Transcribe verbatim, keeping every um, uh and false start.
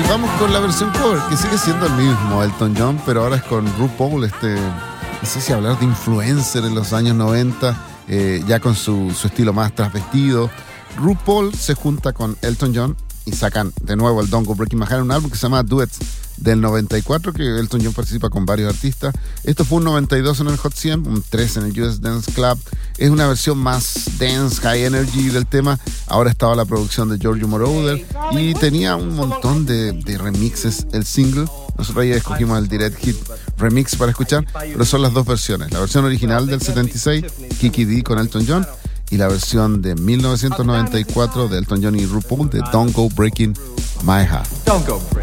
vamos con la versión cover, que sigue siendo el mismo Elton John, pero ahora es con RuPaul, este, no sé si hablar de influencer en los años noventa, eh, ya con su, su estilo más transvestido. RuPaul se junta con Elton John y sacan de nuevo el Don't Go Breaking My Heart, un álbum que se llama Duets del noventa y cuatro, que Elton John participa con varios artistas. Esto fue un noventa y dos en el Hot cien, un tres en el U S Dance Club. Es una versión más dance, high energy del tema. Ahora estaba la producción de Giorgio Moroder y tenía un montón de, de remixes el single. Nosotros ya escogimos el Direct Hit Remix para escuchar, pero son las dos versiones. La versión original del setenta y seis, Kiki D con Elton John, y la versión de mil novecientos noventa y cuatro de Elton John y RuPaul de Don't Go Breaking My Heart. Don't go break.